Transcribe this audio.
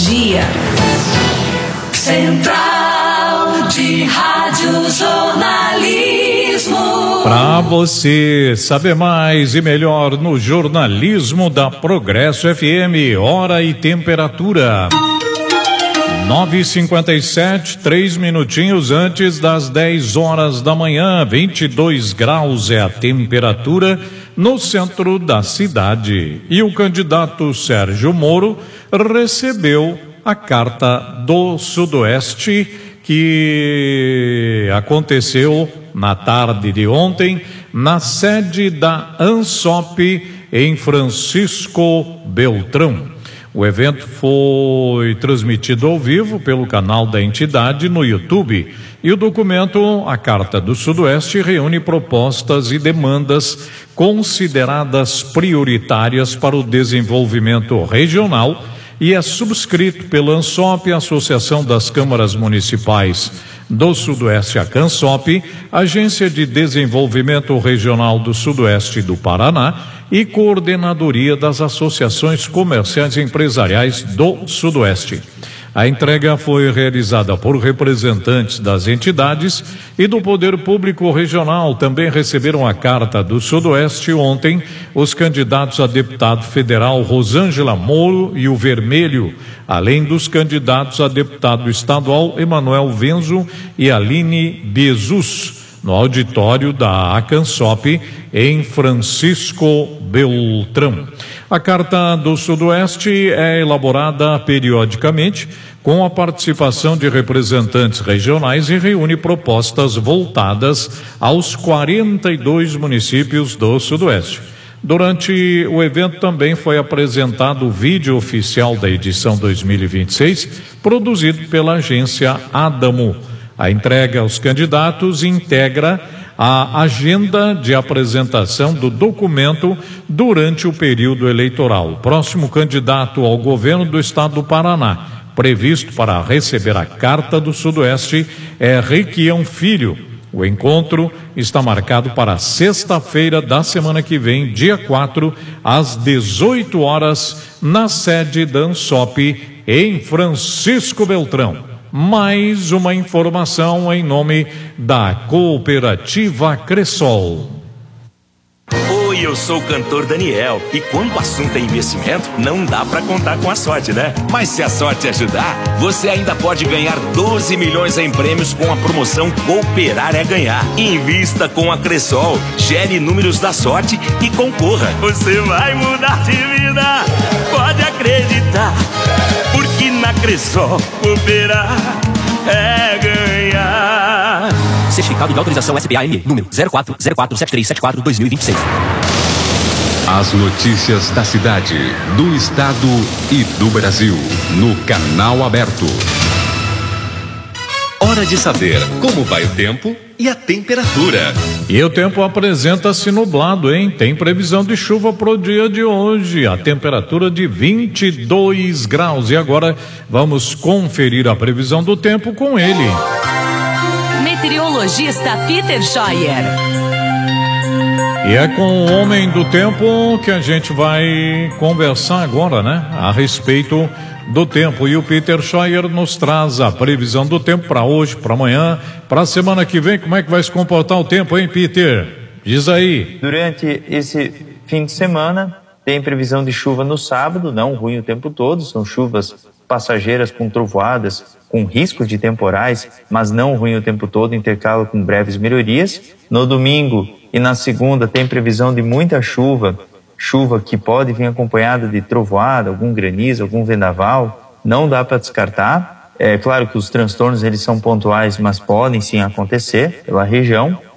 dia. Central de Rádio Jornalismo. Para você saber mais e melhor no jornalismo da Progresso FM, hora e temperatura. 9h57, 3 minutinhos antes das 10 horas da manhã, 22 graus é a temperatura no centro da cidade. E o candidato Sérgio Moro recebeu a Carta do Sudoeste, que aconteceu na tarde de ontem na sede da ANSOP em Francisco Beltrão. O evento foi transmitido ao vivo pelo canal da entidade no YouTube. E o documento, a Carta do Sudoeste, reúne propostas e demandas consideradas prioritárias para o desenvolvimento regional e é subscrito pela ANSOP, Associação das Câmaras Municipais do Sudoeste, a CANSOP, Agência de Desenvolvimento Regional do Sudoeste do Paraná e Coordenadoria das Associações Comerciais e Empresariais do Sudoeste. A entrega foi realizada por representantes das entidades e do Poder Público Regional. Também receberam a Carta do Sudoeste ontem os candidatos a deputado federal Rosângela Moro e o Vermelho, além dos candidatos a deputado estadual Emanuel Venzo e Aline Bezus, no auditório da ACANSOP em Francisco Beltrão. A Carta do Sudoeste é elaborada periodicamente com a participação de representantes regionais e reúne propostas voltadas aos 42 municípios do Sudoeste. Durante o evento também foi apresentado o vídeo oficial da edição 2026, produzido pela agência Adamo. A entrega aos candidatos integra a agenda de apresentação do documento durante o período eleitoral. O próximo candidato ao governo do estado do Paraná, previsto para receber a Carta do Sudoeste, é Requião Filho. O encontro está marcado para sexta-feira da semana que vem, dia 4, às 18 horas, na sede da ANSOP, em Francisco Beltrão. Mais uma informação em nome da Cooperativa Cressol. Oi, eu sou o cantor Daniel e quando o assunto é investimento, não dá pra contar com a sorte, né? Mas se a sorte ajudar, você ainda pode ganhar 12 milhões em prêmios com a promoção Cooperar é Ganhar. Invista com a Cressol, gere números da sorte e concorra. Você vai mudar de vida, pode acreditar, porque na Cressol cooperar é ganhar. Certificado de autorização SPAM, número 04047374-2026. As notícias da cidade, do estado e do Brasil, no Canal Aberto. Hora de saber como vai o tempo e a temperatura. E o tempo apresenta-se nublado, hein? Tem previsão de chuva pro dia de hoje. A temperatura de 22 graus. E agora vamos conferir a previsão do tempo com ele. Meteorologista Peter Scheuer. E é com o homem do tempo que a gente vai conversar agora, né? A respeito do tempo. E o Peter Scheuer nos traz a previsão do tempo para hoje, para amanhã, para a semana que vem. Como é que vai se comportar o tempo, hein, Peter? Diz aí. Durante esse fim de semana, tem previsão de chuva no sábado, não ruim o tempo todo, são chuvas passageiras com trovoadas, com risco de temporais, mas não ruim o tempo todo, intercala com breves melhorias. No domingo e na segunda tem previsão de muita chuva, chuva que pode vir acompanhada de trovoada, algum granizo, algum vendaval, não dá para descartar. É claro que os transtornos eles são pontuais, mas podem sim acontecer pela região.